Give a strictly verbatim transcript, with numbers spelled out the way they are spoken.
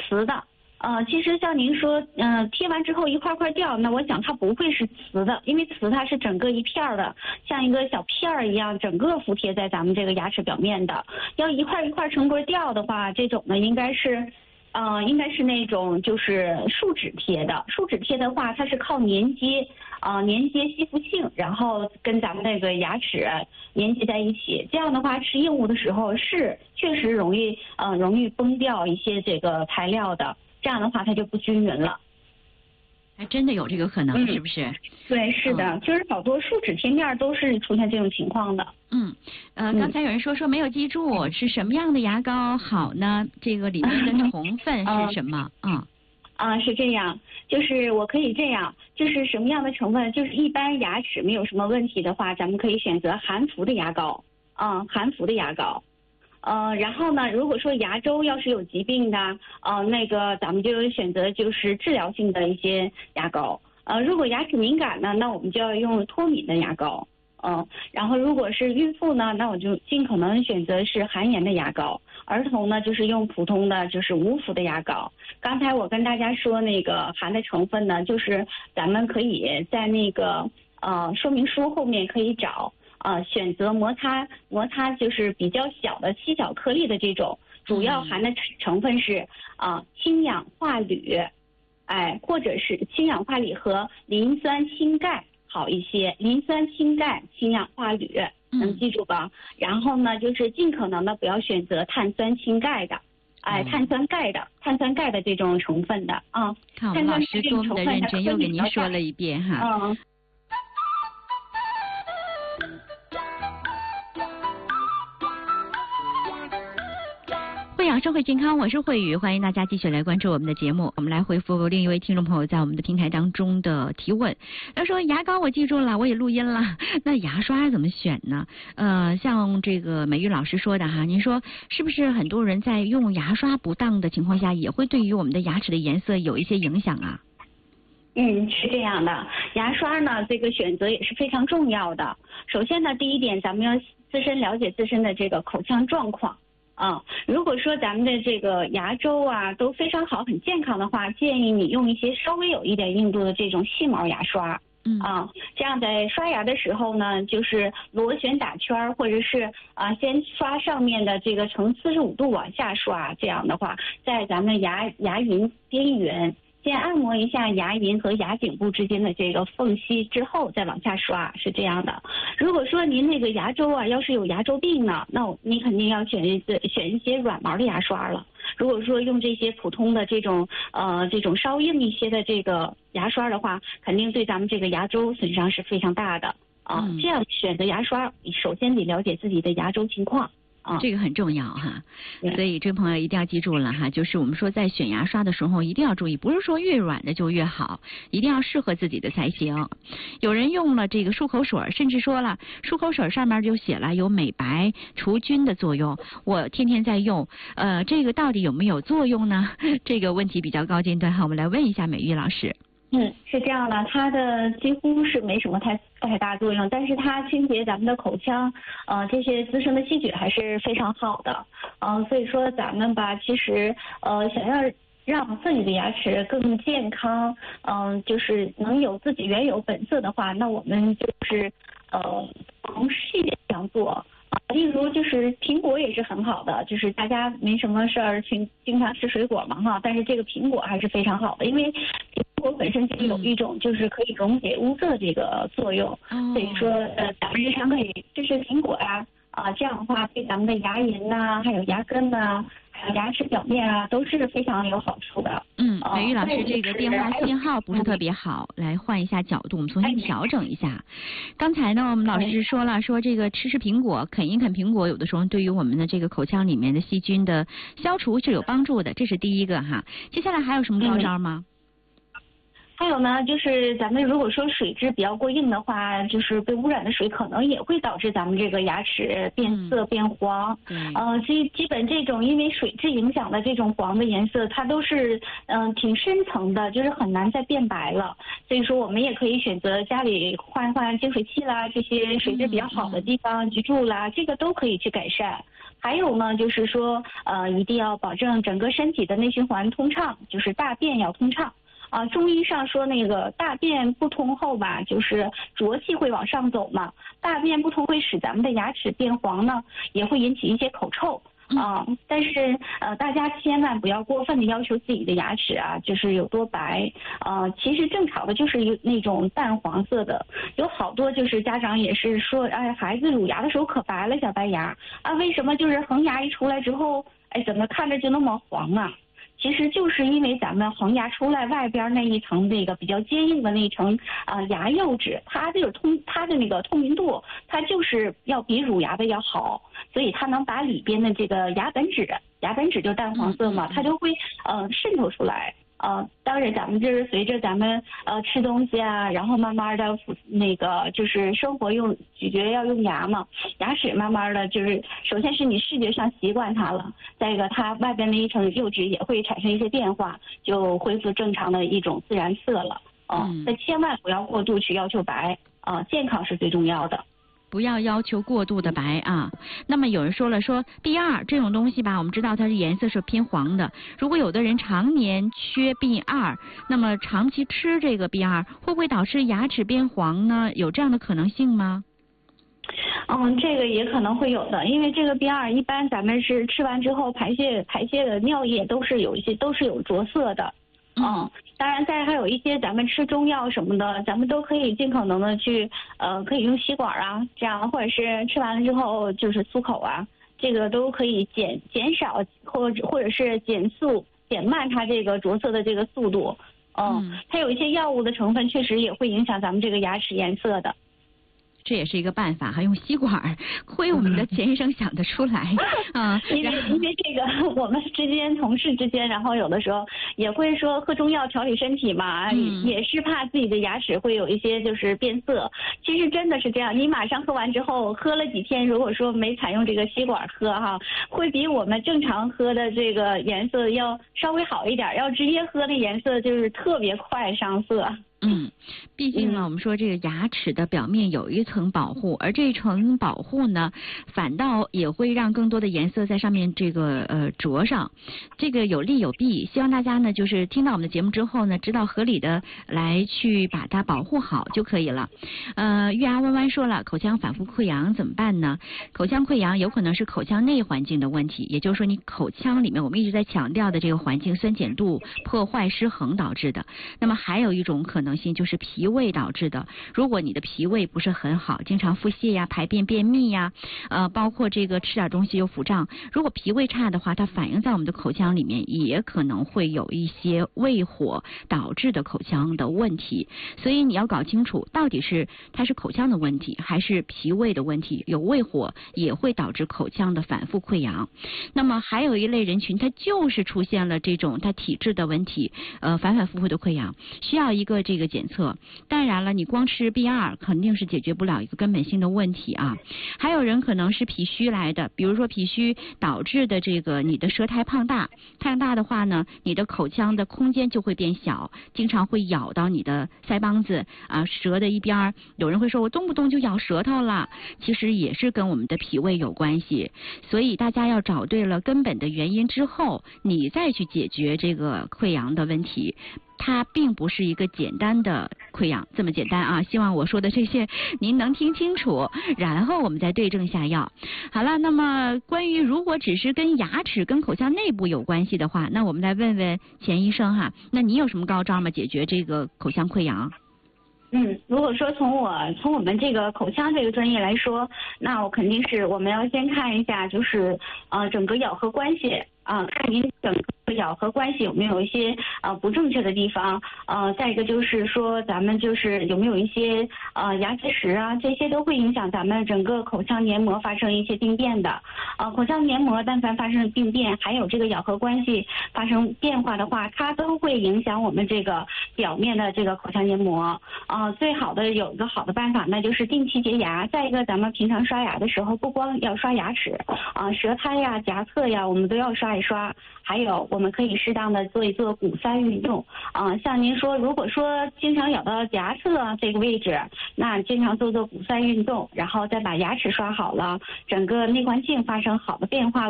瓷的。呃，其实像您说，嗯、呃，贴完之后一块块掉，那我想它不会是瓷的，因为瓷它是整个一片儿的，像一个小片儿一样，整个服贴在咱们这个牙齿表面的。要一块一块成块掉的话，这种呢应该是，呃，应该是那种就是树脂贴的。树脂贴的话，它是靠粘接，呃，粘接吸附性，然后跟咱们那个牙齿粘接在一起。这样的话，吃硬物的时候是确实容易，呃，容易崩掉一些这个材料的。这样的话，它就不均匀了。 还真的有这个可能， 嗯、 是不是？ 对，是的，嗯、就是好多树脂贴面都是出现这种情况的。 嗯，呃，刚才有人说说没有记住、嗯、是什么样的牙膏好呢？这个里面的成分是什么？嗯。 啊，是这样，就是我可以这样，就是什么样的成分？就是一般牙齿没有什么问题的话，咱们可以选择含氟的牙膏，嗯，含氟的牙膏。呃，然后呢，如果说牙周要是有疾病的，呃，那个咱们就选择就是治疗性的一些牙膏。呃，如果牙齿敏感呢，那我们就要用脱敏的牙膏。嗯、呃，然后如果是孕妇呢，那我就尽可能选择是含盐的牙膏。儿童呢，就是用普通的就是无氟的牙膏。刚才我跟大家说那个含的成分呢，就是咱们可以在那个呃说明书后面可以找。呃，选择摩擦摩擦就是比较小的细小颗粒的这种，主要含的成分是啊、呃、氢氧化铝，哎，或者是氢氧化锂和磷酸氢钙好一些，磷酸氢钙、氢氧化铝，能记住吧？嗯、然后呢，就是尽可能的不要选择碳酸氢钙的，哎，碳酸钙的、碳酸钙的这种成分的啊。 看我们老师多么的认真，又给您说了一遍哈。 嗯。 慧养生会健康，我是慧宇，欢迎大家继续来关注我们的节目。我们来回复另一位听众朋友在我们的平台当中的提问。他说牙膏我记住了，我也录音了，那牙刷怎么选呢？呃，像这个美玉老师说的哈，您说是不是很多人在用牙刷不当的情况下，也会对于我们的牙齿的颜色有一些影响啊？ 嗯，是这样的，牙刷呢，这个选择也是非常重要的。首先呢，第一点，咱们要自身了解自身的这个口腔状况。啊，如果说咱们的这个牙周啊都非常好、很健康的话，建议你用一些稍微有一点硬度的这种细毛牙刷。嗯啊，这样在刷牙的时候呢，就是螺旋打圈，或者是啊先刷上面的这个呈四十五度往下刷，这样的话，在咱们牙牙龈边缘。先按摩一下牙龈和牙颈部之间的这个缝隙之后再往下刷，是这样的。如果说您那个牙周啊要是有牙周病呢，那你肯定要选一选一些软毛的牙刷了。如果说用这些普通的这种呃这种稍硬一些的这个牙刷的话，肯定对咱们这个牙周损伤是非常大的啊、呃。这样选择牙刷，首先得了解自己的牙周情况。 这个很重要哈，所以这位朋友一定要记住了哈，就是我们说在选牙刷的时候一定要注意，不是说越软的就越好，一定要适合自己的才行。有人用了这个漱口水，甚至说了漱口水上面就写了有美白除菌的作用，我天天在用，呃，这个到底有没有作用呢？这个问题比较高阶段哈，我们来问一下美玉老师。 嗯，是这样的，它的几乎是没什么太太大作用，但是它清洁咱们的口腔，呃，这些滋生的细菌还是非常好的，嗯、呃，所以说咱们吧，其实呃，想要让自己的牙齿更健康，嗯、呃，就是能有自己原有本色的话，那我们就是呃，从细节上做。例如就是苹果也是很好的，就是大家没什么事儿经经常吃水果嘛哈，但是这个苹果还是非常好的，因为苹果本身就有一种就是可以溶解污渍的这个作用，嗯、所以说呃咱们日常可以吃吃苹果呀、啊，啊这样的话对咱们的牙龈呐、啊，还有牙根呐、啊。还有牙齿表面啊，都是非常有好处的。 嗯，美玉老师，这个电话信号不是特别好，来换一下角度，我们重新调整一下。刚才呢，我们老师说了，说这个吃吃苹果，啃一啃苹果，有的时候对于我们的这个口腔里面的细菌的消除是有帮助的，这是第一个哈。接下来还有什么高招吗？嗯还有呢，就是咱们如果说水质比较过硬的话，就是被污染的水可能也会导致咱们这个牙齿变色变黄。嗯，呃，基基本这种因为水质影响的这种黄的颜色，它都是嗯、呃、挺深层的，就是很难再变白了。所以说我们也可以选择家里换换净水器啦，这些水质比较好的地方居住啦，这个都可以去改善。 还有呢，就是说，呃，一定要保证整个身体的内循环通畅，就是大便要通畅。啊，中医上说那个大便不通后吧，就是浊气会往上走嘛，大便不通会使咱们的牙齿变黄呢，也会引起一些口臭。啊、呃，但是呃，大家千万不要过分的要求自己的牙齿啊，就是有多白。呃，其实正常的就是有那种淡黄色的，有好多就是家长也是说，哎，孩子乳牙的时候可白了，小白牙啊，为什么就是恒牙一出来之后，哎，怎么看着就那么黄啊？其实就是因为咱们恒牙出来外边那一层那个比较坚硬的那一层啊、呃、牙釉质，它这个通它的那个透明度，它就是要比乳牙的要好，所以它能把里边的这个牙本质，牙本质就淡黄色嘛，它就会呃渗透出来。呃，当然咱们就是随着咱们呃吃东西啊，然后慢慢的那个就是生活用咀嚼要用牙嘛，牙齿慢慢的就是首先是你视觉上习惯它了，再一个它外边的一层釉质也会产生一些变化，就恢复正常的一种自然色了。哦、呃，但千万不要过度去要求白啊、呃，健康是最重要的。 不要要求过度的白啊。那么有人说了，说 B 二 这种东西吧，我们知道它是颜色是偏黄的。如果有的人常年缺 B 二，那么长期吃这个 B 二，会不会导致牙齿变黄呢？有这样的可能性吗？ 嗯，这个也可能会有的，因为这个 B 二 一般咱们是吃完之后排泄排泄的尿液都是有一些都是有着色的。嗯，当然再还有一些咱们吃中药什么的，咱们都可以尽可能的去呃可以用吸管啊，这样或者是吃完了之后就是漱口啊，这个都可以减减少或者或者是减速减慢它这个着色的这个速度。嗯，它有一些药物的成分确实也会影响咱们这个牙齿颜色的。 这也是一个办法，还用吸管，亏我们的钱医生想得出来啊！ 因为因为这个我们之间同事之间，然后有的时候也会说喝中药调理身体嘛，嗯、也是怕自己的牙齿会有一些就是变色。其实真的是这样，你马上喝完之后，喝了几天，如果说没采用这个吸管喝哈，会比我们正常喝的这个颜色要稍微好一点，要直接喝的颜色就是特别快上色。 嗯，毕竟呢，我们说这个牙齿的表面有一层保护，而这层保护呢，反倒也会让更多的颜色在上面这个呃着上，这个有利有弊。希望大家呢，就是听到我们的节目之后呢，知道合理的来去把它保护好就可以了。呃，月牙弯弯说了，口腔反复溃疡怎么办呢？口腔溃疡有可能是口腔内环境的问题，也就是说你口腔里面我们一直在强调的这个环境酸碱度破坏失衡导致的。那么还有一种可能。可能性就是脾胃导致的。如果你的脾胃不是很好，经常腹泻呀、排便便秘呀，呃，包括这个吃点东西又腹胀，如果脾胃差的话，它反映在我们的口腔里面，也可能会有一些胃火导致的口腔的问题。所以你要搞清楚，到底是它是口腔的问题，还是脾胃的问题？有胃火也会导致口腔的反复溃疡。那么还有一类人群，他就是出现了这种他体质的问题，呃，反反复复的溃疡，需要一个这个检测。当然了，你光吃 B 二 肯定是解决不了一个根本性的问题啊。还有人可能是脾虚来的，比如说脾虚导致的这个你的舌苔胖大，胖大的话呢，你的口腔的空间就会变小，经常会咬到你的腮帮子啊，舌的一边。有人会说我动不动就咬舌头了，其实也是跟我们的脾胃有关系。所以大家要找对了根本的原因之后，你再去解决这个溃疡的问题。它并不是一个简单的溃疡这么简单啊！希望我说的这些您能听清楚，然后我们再对症下药。好了，那么关于如果只是跟牙齿跟口腔内部有关系的话，那我们来问问钱医生哈，那你有什么高招吗？解决这个口腔溃疡？ 嗯，如果说从我从我们这个口腔这个专业来说，那我肯定是我们要先看一下，就是呃整个咬合关系啊、呃，看您整个咬合关系有没有一些呃不正确的地方，呃，再一个就是说咱们就是有没有一些呃牙结石啊，这些都会影响咱们整个口腔黏膜发生一些病变的。呃，口腔黏膜但凡发生病变，还有这个咬合关系发生变化的话，它都会影响我们这个表面的这个口腔黏膜。呃，最好的有一个好的办法，那就是定期洁牙。再一个，咱们平常刷牙的时候，不光要刷牙齿，啊、呃，舌苔呀、颊侧呀，我们都要刷一刷。还有，我我们可以适当的做一做骨塞运动。啊、呃，像您说，如果说经常咬到颊侧这个位置，那经常做做骨塞运动，然后再把牙齿刷好了，整个内环境发生好的变化。